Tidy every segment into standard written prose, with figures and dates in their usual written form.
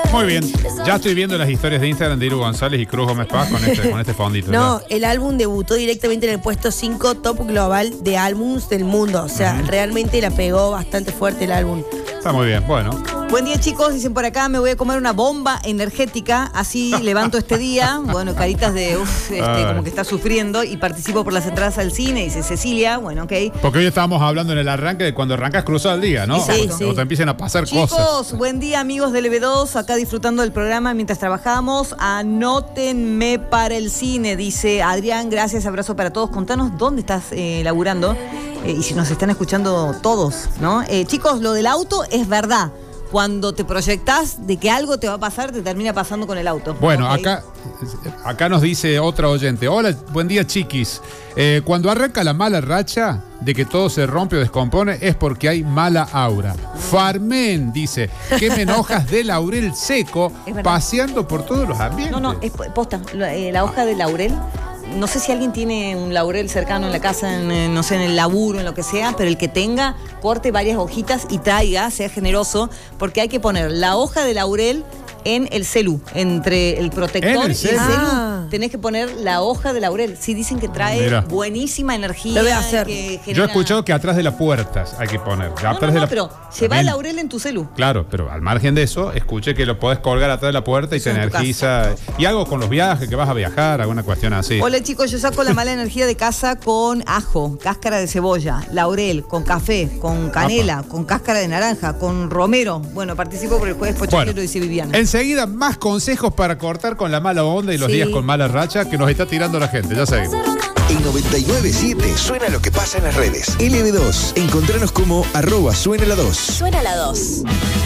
Muy bien, ya estoy viendo las historias de Instagram de Iru González y Cruz Gómez Paz con este fondito. No, ¿ya? el álbum debutó directamente en el puesto 5 top global de álbums del mundo. O sea, realmente la pegó bastante fuerte el álbum. Está muy bien, bueno. Buen día, chicos, dicen por acá, me voy a comer una bomba energética, así levanto este día. Bueno, caritas de como que está sufriendo y participo por las entradas al cine, dice Cecilia. Bueno, ok. Porque hoy estábamos hablando en el arranque de cuando arrancas cruzado el día, ¿no? Sí, Cuando te empiezan a pasar Chicos, cosas. buen día, amigos del EB2, acá disfrutando del programa mientras trabajamos. Anótenme para el cine, dice Adrián. Gracias, abrazo para todos. Contanos dónde estás laburando y si nos están escuchando todos, ¿no? Chicos, lo del auto es verdad. Cuando te proyectás de que algo te va a pasar, te termina pasando con el auto. Bueno, okay. acá nos dice otra oyente. Hola, buen día, chiquis. Cuando arranca la mala racha de que todo se rompe o descompone es porque hay mala aura. Farmen dice, ¿qué me enojas de laurel seco paseando por todos los ambientes? No, es posta. La hoja de laurel. No sé si alguien tiene un laurel cercano en la casa, no sé, en el laburo, en lo que sea, pero el que tenga, corte varias hojitas y traiga, sea generoso, porque hay que poner la hoja de laurel en el celu, entre el protector y el celu. Tenés que poner la hoja de laurel. Sí, dicen que trae buenísima energía. Lo voy a hacer. Yo he escuchado que atrás de las puertas hay que poner. Pero lleva el laurel en tu celu. Claro, pero al margen de eso, escuché que lo podés colgar atrás de la puerta y te energiza. Y algo con los viajes, que vas a viajar, alguna cuestión así. Hola, chicos, yo saco la mala energía de casa con ajo, cáscara de cebolla, laurel, con café, con canela, con cáscara de naranja, con romero. Bueno, participo por el jueves pochero, dice Viviana. Enseguida, más consejos para cortar con la mala onda y los días con mala racha que nos está tirando la gente. Ya seguimos. En 99.7 suena lo que pasa en las redes. LB2, encontranos como @suena2. Suena la 2.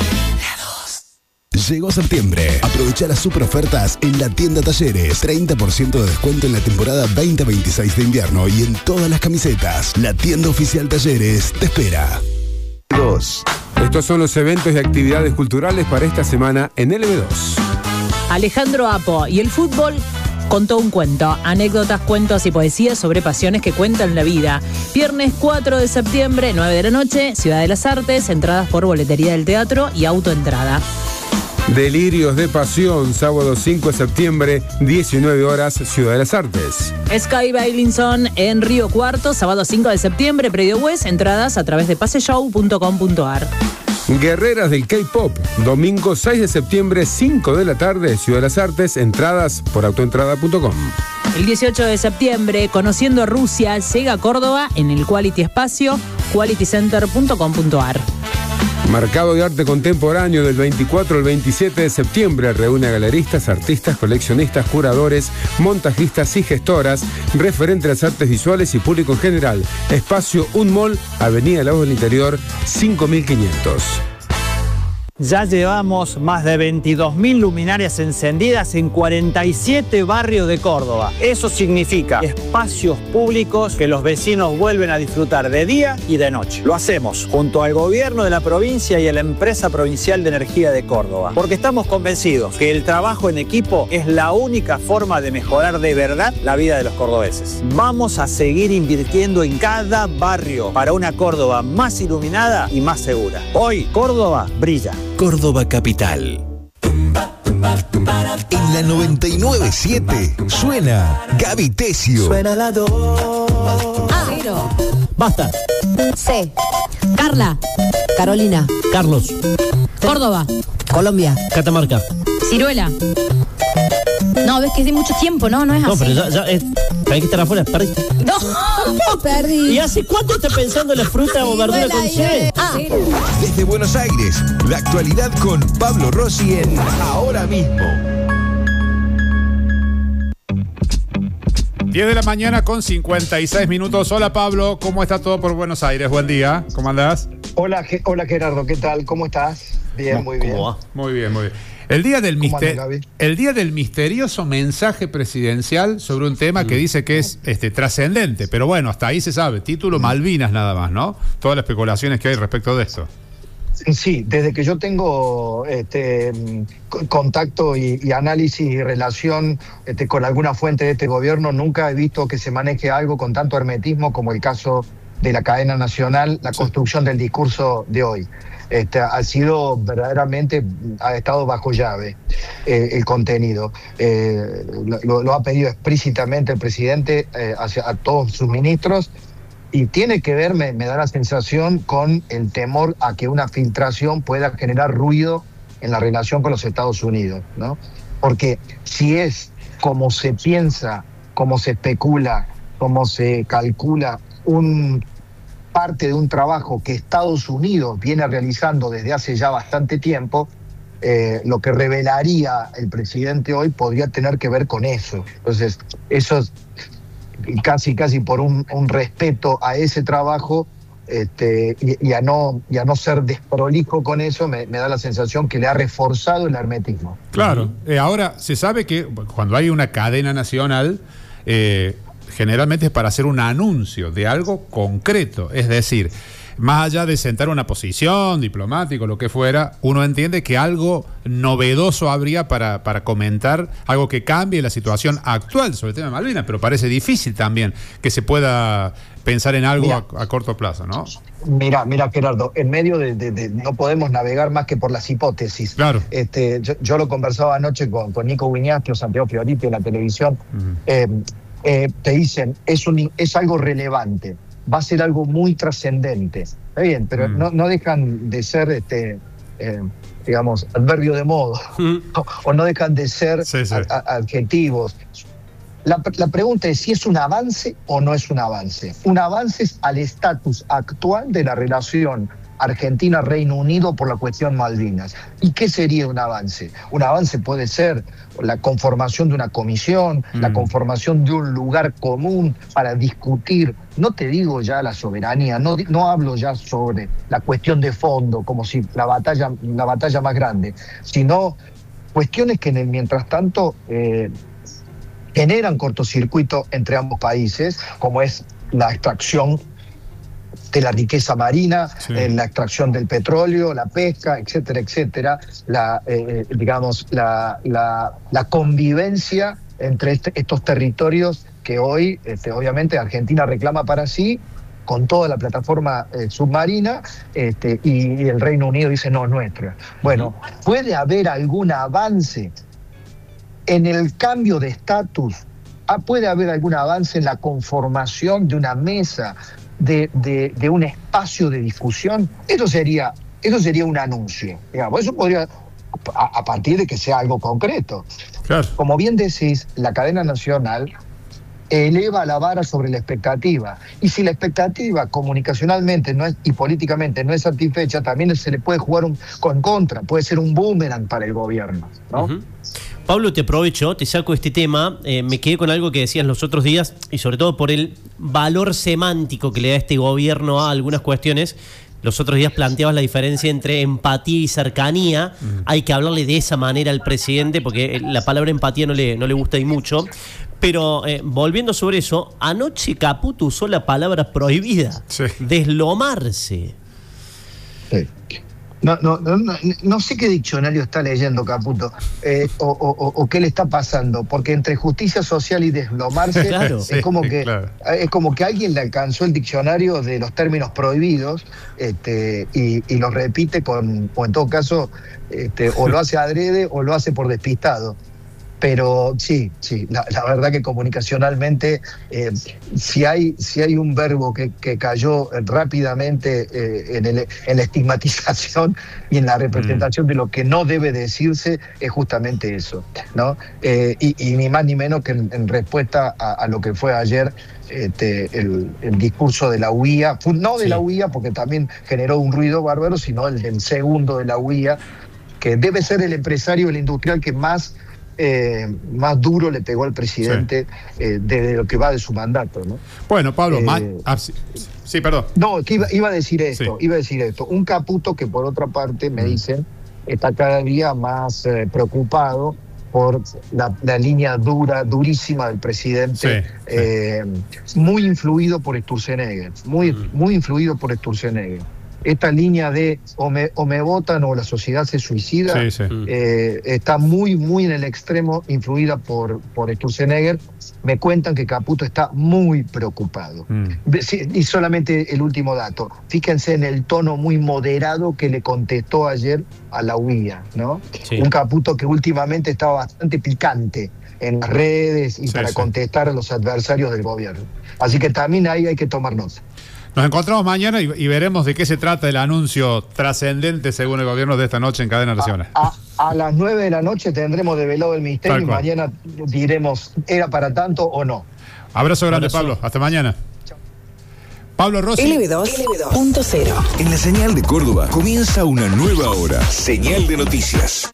Llegó septiembre. Aprovecha las super ofertas en la tienda Talleres. 30% de descuento en la temporada 2026 de invierno y en todas las camisetas. La tienda oficial Talleres te espera. 2. Estos son los eventos y actividades culturales para esta semana en LB2. Alejandro Apo y el fútbol contó un cuento, anécdotas, cuentos y poesías sobre pasiones que cuentan la vida. Viernes 4 de septiembre, 9 de la noche, Ciudad de las Artes, entradas por boletería del teatro y autoentrada. Delirios de pasión, sábado 5 de septiembre, 19 horas, Ciudad de las Artes. Sky Bailinson en Río Cuarto, sábado 5 de septiembre, Predio West, entradas a través de paseshow.com.ar. Guerreras del K-Pop, domingo 6 de septiembre, 5 de la tarde, Ciudad de las Artes, entradas por autoentrada.com. El 18 de septiembre, Conociendo Rusia, llega a Córdoba en el Quality Espacio, qualitycenter.com.ar. Mercado de Arte Contemporáneo del 24 al 27 de septiembre reúne a galeristas, artistas, coleccionistas, curadores, montajistas y gestoras, referente a las artes visuales y público en general. Espacio Unmall, Avenida La Voz del Interior, 5500. Ya llevamos más de 22.000 luminarias encendidas en 47 barrios de Córdoba. Eso significa espacios públicos que los vecinos vuelven a disfrutar de día y de noche. Lo hacemos junto al gobierno de la provincia y a la empresa provincial de energía de Córdoba, porque estamos convencidos que el trabajo en equipo es la única forma de mejorar de verdad la vida de los cordobeses. Vamos a seguir invirtiendo en cada barrio para una Córdoba más iluminada y más segura. Hoy, Córdoba brilla. Córdoba Capital. En la 99.7 suena Gaby Tesio. Suena la 2. Cero. Basta. C. Carla. Carolina. Carlos. Córdoba. Colombia. Catamarca. Ciruela. No, ves que es de mucho tiempo, ¿no? No es así. No, pero ya es. Hay que estar afuera, perdiste. No, perdí. ¿Y hace cuánto estás pensando en la fruta o verdura con C? Desde Buenos Aires, la actualidad con Pablo Rossi en Ahora Mismo. 10 de la mañana con 56 minutos. Hola Pablo, ¿cómo está todo por Buenos Aires? Buen día, ¿cómo andás? Hola Gerardo, ¿qué tal? ¿Cómo estás? Bien, muy bien. Muy bien, muy bien. El día del misterioso mensaje presidencial sobre un tema que dice que es trascendente, pero bueno, hasta ahí se sabe, título Malvinas nada más, ¿no? Todas las especulaciones que hay respecto de esto. Sí, desde que yo tengo contacto y análisis y relación con alguna fuente de este gobierno, nunca he visto que se maneje algo con tanto hermetismo como el caso de la cadena nacional, la construcción del discurso de hoy. ha sido verdaderamente, ha estado bajo llave el contenido. Lo ha pedido explícitamente el presidente a todos sus ministros, y tiene que ver, me da la sensación, con el temor a que una filtración pueda generar ruido en la relación con los Estados Unidos, ¿no? Porque si es como se piensa, como se especula, como se calcula parte de un trabajo que Estados Unidos viene realizando desde hace ya bastante tiempo, lo que revelaría el presidente hoy podría tener que ver con eso. Entonces, eso es casi por un respeto a ese trabajo, y a no ser desprolijo con eso, me da la sensación que le ha reforzado el hermetismo. Claro. Ahora, se sabe que cuando hay una cadena nacional, generalmente es para hacer un anuncio de algo concreto. Es decir, más allá de sentar una posición, diplomático, lo que fuera, uno entiende que algo novedoso habría para comentar, algo que cambie la situación actual sobre el tema de Malvinas, pero parece difícil también que se pueda pensar en algo a corto plazo, ¿no? Mira, Gerardo, en medio de no podemos navegar más que por las hipótesis. Claro. Yo lo conversaba anoche con Nico Guiñasti o Santiago Fioriti en la televisión. Te dicen, es algo relevante, va a ser algo muy trascendente. Está bien, pero no dejan de ser, digamos, adverbio de modo, o no dejan de ser adjetivos. La pregunta es si es un avance o no es un avance. Un avance es al estatus actual de la relación Argentina-Reino Unido por la cuestión Malvinas. ¿Y qué sería un avance? Un avance puede ser la conformación de una comisión, la conformación de un lugar común para discutir, no te digo ya la soberanía, no hablo ya sobre la cuestión de fondo, como si la batalla más grande, sino cuestiones que en el mientras tanto generan cortocircuito entre ambos países, como es la extracción de la riqueza marina, la extracción del petróleo, la pesca, etcétera, la convivencia entre estos territorios que hoy, obviamente, Argentina reclama para sí, con toda la plataforma submarina, y el Reino Unido dice, no, es nuestra. Bueno, ¿puede haber algún avance en el cambio de estatus? ¿Puede haber algún avance en la conformación de una mesa, de un espacio de discusión? Eso sería un anuncio, digamos. Eso podría, a partir de que sea algo concreto. Claro. Como bien decís, la cadena nacional eleva la vara sobre la expectativa, y si la expectativa comunicacionalmente y políticamente no es satisfecha, también se le puede jugar con contra, puede ser un boomerang para el gobierno, ¿no? Pablo, te aprovecho, te saco este tema, me quedé con algo que decías los otros días, y sobre todo por el valor semántico que le da este gobierno a algunas cuestiones. Los otros días planteabas la diferencia entre empatía y cercanía. Hay que hablarle de esa manera al presidente, porque la palabra empatía no le gusta y mucho. Pero volviendo sobre eso, anoche Caputo usó la palabra prohibida, deslomarse. Sí. No sé qué diccionario está leyendo Caputo, o qué le está pasando, porque entre justicia social y deslomarse, es como que alguien le alcanzó el diccionario de los términos prohibidos, y los repite o en todo caso, o lo hace adrede o lo hace por despistado. Pero sí, la verdad que comunicacionalmente, si hay un verbo que cayó rápidamente en la estigmatización y en la representación de lo que no debe decirse, es justamente eso, ¿no? Y ni más ni menos que en respuesta a lo que fue ayer el discurso de la UIA, no de la UIA porque también generó un ruido bárbaro, sino el segundo de la UIA, que debe ser el empresario, el industrial que más duro le pegó al presidente desde lo que va de su mandato, ¿no? Bueno, Pablo, sí, perdón. No, que iba a decir esto. Un Caputo que, por otra parte, me dicen, está cada día más preocupado por la línea durísima del presidente, muy influido por Sturzenegger, muy influido por Sturzenegger. esta línea de o me votan o la sociedad se suicida, está muy, muy en el extremo, influida por Sturzenegger. Me cuentan que Caputo está muy preocupado. Y solamente el último dato. Fíjense en el tono muy moderado que le contestó ayer a la UIA, ¿no? Sí. Un Caputo que últimamente estaba bastante picante en las redes y para contestar a los adversarios del gobierno. Así que también ahí hay que tomar nota. Nos encontramos mañana y veremos de qué se trata el anuncio trascendente, según el gobierno, de esta noche en Cadena Nacional. A las 9 de la noche tendremos develado el misterio y mañana diremos, ¿era para tanto o no? Abrazo grande, Pablo. Hasta mañana. Pablo Rossi. LB2.0. En la señal de Córdoba comienza una nueva hora. Señal de noticias.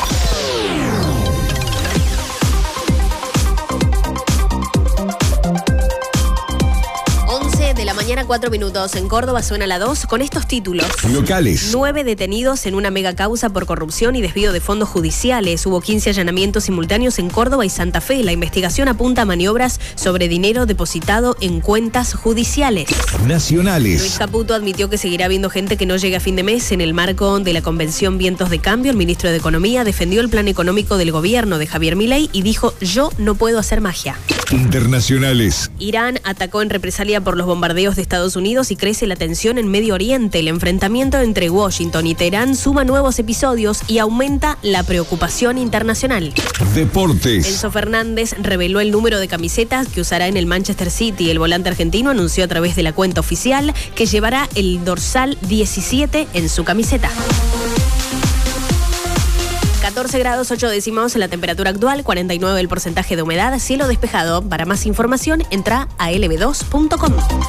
Mañana 4 minutos. En Córdoba suena la 2 con estos títulos. Locales. 9 detenidos en una mega causa por corrupción y desvío de fondos judiciales. Hubo 15 allanamientos simultáneos en Córdoba y Santa Fe. La investigación apunta a maniobras sobre dinero depositado en cuentas judiciales. Nacionales. Luis Caputo admitió que seguirá habiendo gente que no llega a fin de mes. En el marco de la convención Vientos de Cambio, el ministro de Economía defendió el plan económico del gobierno de Javier Milei y dijo: yo no puedo hacer magia. Internacionales. Irán atacó en represalia por los bombardeos de Estados Unidos y crece la tensión en Medio Oriente. El enfrentamiento entre Washington y Teherán suma nuevos episodios y aumenta la preocupación internacional. Deportes. Enzo Fernández reveló el número de camisetas que usará en el Manchester City. El volante argentino anunció a través de la cuenta oficial que llevará el dorsal 17 en su camiseta. 14 grados 8 décimos la temperatura actual, 49 el porcentaje de humedad, cielo despejado. Para más información, entra a lb2.com.